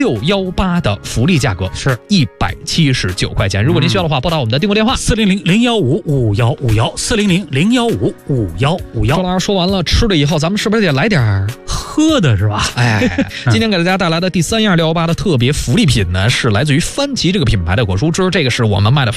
618的福利价格是 179块钱。如果您需要的话，拨打我们的订购电话 400-015-5151，400-015-5151。 周老师说完了吃了以后，咱们是不是得来点喝的是吧？ 哎，今天给大家带来的第3样618的特别福利品呢，是来自于番茄这个品牌的果蔬汁，这个是我们卖的